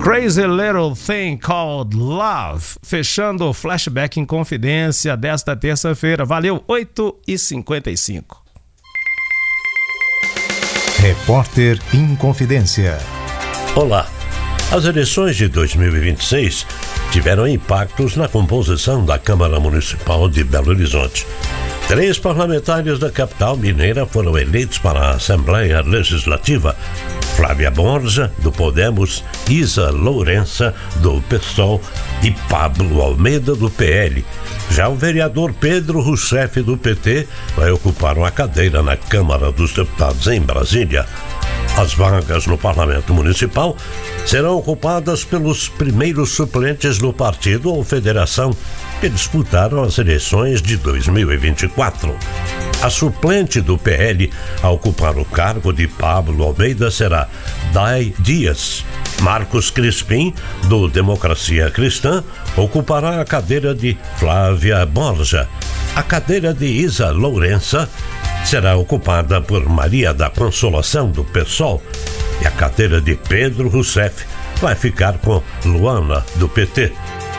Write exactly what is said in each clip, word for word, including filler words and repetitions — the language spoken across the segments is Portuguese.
Crazy Little Thing Called Love, fechando o Flashback em Confidência desta terça-feira. Valeu, oito e cinquenta e cinco. Repórter em Confidência. Olá. As eleições de dois mil e vinte e seis tiveram impactos na composição da Câmara Municipal de Belo Horizonte. Três parlamentares da capital mineira foram eleitos para a Assembleia Legislativa: Flávia Borja, do Podemos, Isa Lourença, do PSOL e Pablo Almeida, do P L. Já o vereador Pedro Rousseff, do P T, vai ocupar uma cadeira na Câmara dos Deputados em Brasília. As vagas no Parlamento Municipal serão ocupadas pelos primeiros suplentes do partido ou federação que disputaram as eleições de dois mil e vinte e quatro. A suplente do P L a ocupar o cargo de Pablo Almeida será Day Dias. Marcos Crispim, do Democracia Cristã, ocupará a cadeira de Flávia Borja. A cadeira de Isa Lourença será ocupada por Maria da Consolação, do PSOL, e a cadeira de Pedro Rousseff vai ficar com Luana, do P T.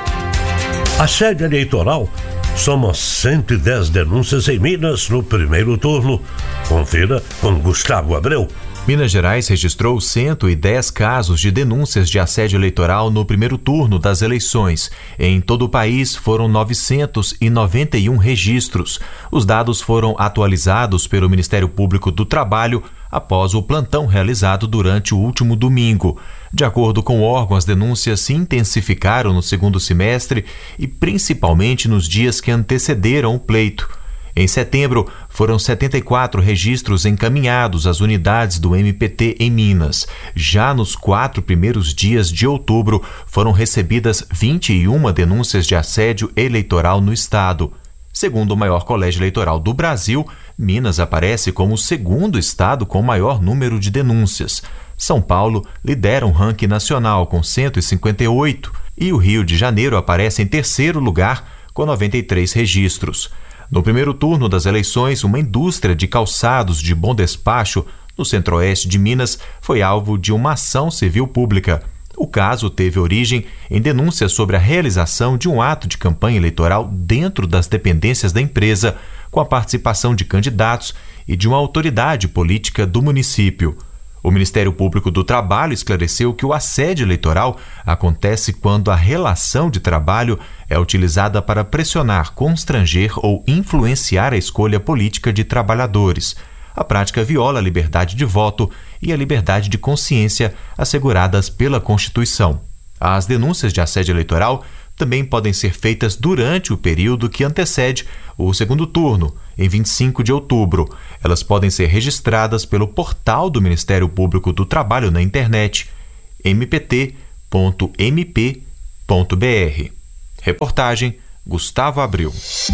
A sede eleitoral soma cento e dez denúncias em Minas no primeiro turno. Confira com Gustavo Abreu. Minas Gerais registrou cento e dez casos de denúncias de assédio eleitoral no primeiro turno das eleições. Em todo o país foram novecentos e noventa e um registros. Os dados foram atualizados pelo Ministério Público do Trabalho após o plantão realizado durante o último domingo. De acordo com o órgão, as denúncias se intensificaram no segundo semestre e principalmente nos dias que antecederam o pleito. Em setembro, foram setenta e quatro registros encaminhados às unidades do M P T em Minas. Já nos quatro primeiros dias de outubro, foram recebidas vinte e uma denúncias de assédio eleitoral no estado. Segundo o maior colégio eleitoral do Brasil, Minas aparece como o segundo estado com maior número de denúncias. São Paulo lidera o ranking nacional com cento e cinquenta e oito e o Rio de Janeiro aparece em terceiro lugar com noventa e três registros. No primeiro turno das eleições, uma indústria de calçados de Bom Despacho, no centro-oeste de Minas, foi alvo de uma ação civil pública. O caso teve origem em denúncias sobre a realização de um ato de campanha eleitoral dentro das dependências da empresa, com a participação de candidatos e de uma autoridade política do município. O Ministério Público do Trabalho esclareceu que o assédio eleitoral acontece quando a relação de trabalho é utilizada para pressionar, constranger ou influenciar a escolha política de trabalhadores. A prática viola a liberdade de voto e a liberdade de consciência asseguradas pela Constituição. As denúncias de assédio eleitoral também podem ser feitas durante o período que antecede o segundo turno, em vinte e cinco de outubro. Elas podem ser registradas pelo portal do Ministério Público do Trabalho na internet, m p t ponto m p ponto b r. Reportagem Gustavo Abreu.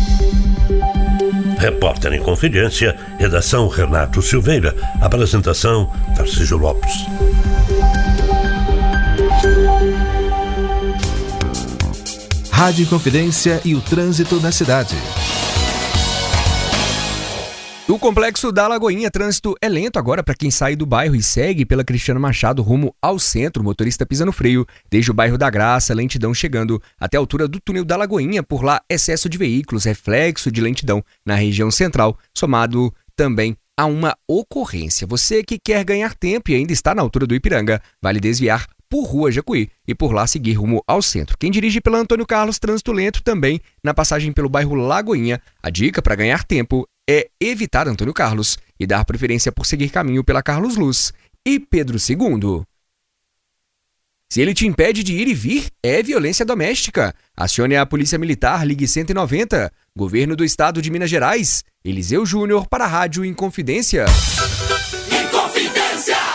Repórter em Confidência, redação Renato Silveira, apresentação Tarcísio Lopes. Rádio Confidência e o trânsito na cidade. O Complexo da Lagoinha, trânsito é lento agora para quem sai do bairro e segue pela Cristiano Machado rumo ao centro. O motorista pisa no freio, desde o bairro da Graça, lentidão chegando até a altura do túnel da Lagoinha. Por lá, excesso de veículos, reflexo de lentidão na região central, somado também a uma ocorrência. Você que quer ganhar tempo e ainda está na altura do Ipiranga, vale desviar por Rua Jacuí e por lá seguir rumo ao centro. Quem dirige pela Antônio Carlos, trânsito lento também na passagem pelo bairro Lagoinha. A dica para ganhar tempo é evitar Antônio Carlos e dar preferência por seguir caminho pela Carlos Luz e Pedro segundo. Se ele te impede de ir e vir, é violência doméstica. Acione a Polícia Militar, ligue cento e noventa. Governo do Estado de Minas Gerais. Eliseu Júnior para a Rádio Inconfidência. Inconfidência!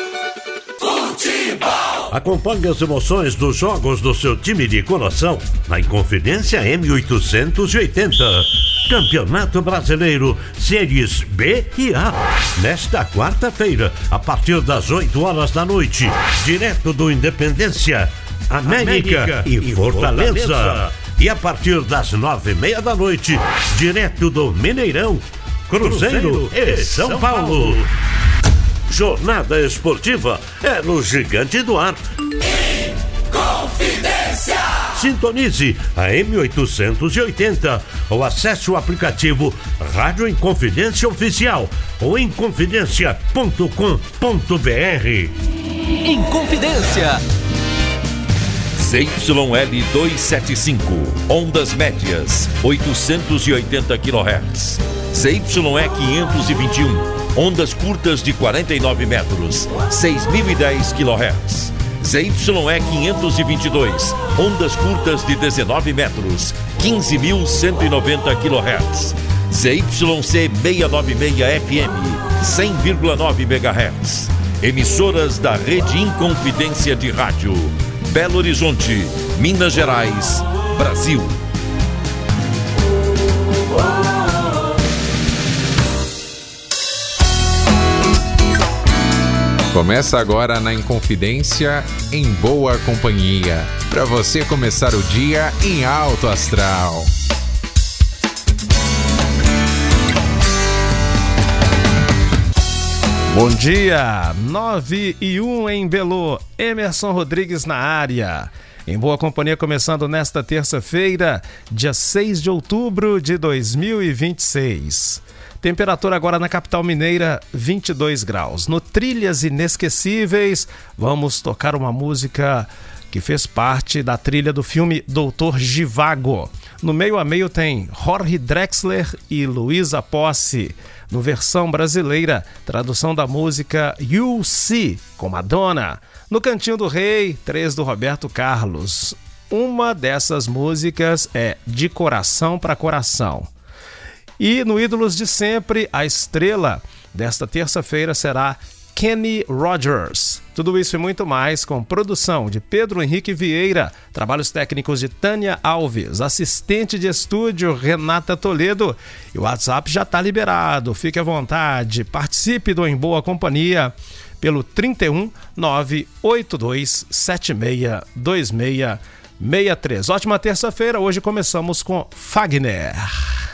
Futebol! Acompanhe as emoções dos jogos do seu time de coração na Inconfidência M oitocentos e oitenta. Campeonato Brasileiro, séries B e A. Nesta quarta-feira, a partir das oito horas da noite, direto do Independência, América, América e, e Fortaleza. Fortaleza. E a partir das nove e meia da noite, direto do Mineirão, Cruzeiro, Cruzeiro e São, São Paulo. Paulo. Jornada esportiva é no Gigante do Ar. Inconfidência. Sintonize a M oitocentos e oitenta ou acesse o aplicativo Rádio Inconfidência Oficial ou inconfidência ponto com ponto b r. Inconfidência. Z Y L duzentos e setenta e cinco, ondas médias, oitocentos e oitenta quilohertz. Z Y E quinhentos e vinte e um, ondas curtas de quarenta e nove metros, seis mil e dez quilohertz. Z Y E quinhentos e vinte e dois, ondas curtas de dezenove metros, quinze mil cento e noventa quilohertz. Z Y C seiscentos e noventa e seis F M, cem vírgula nove megahertz. Emissoras da Rede Inconfidência de Rádio. Belo Horizonte, Minas Gerais, Brasil. Começa agora na Inconfidência, em boa companhia, para você começar o dia em alto astral. Bom dia, nove e um em Belo, Emerson Rodrigues na área. Em boa companhia, começando nesta terça-feira, dia seis de outubro de dois mil e vinte e seis. Temperatura agora na capital mineira, vinte e dois graus. No Trilhas Inesquecíveis, vamos tocar uma música que fez parte da trilha do filme Doutor Zhivago. No meio a meio tem Jorge Drexler e Luísa Posse. No versão brasileira, tradução da música You See, com Madonna. No Cantinho do Rei, três do Roberto Carlos. Uma dessas músicas é De Coração para Coração. E no Ídolos de Sempre, a estrela desta terça-feira será Kenny Rogers. Tudo isso e muito mais com produção de Pedro Henrique Vieira, trabalhos técnicos de Tânia Alves, assistente de estúdio Renata Toledo. E o WhatsApp já está liberado, fique à vontade, participe do Em Boa Companhia pelo trinta e um, nove oito dois sete seis dois seis seis três. Ótima terça-feira, hoje começamos com Fagner.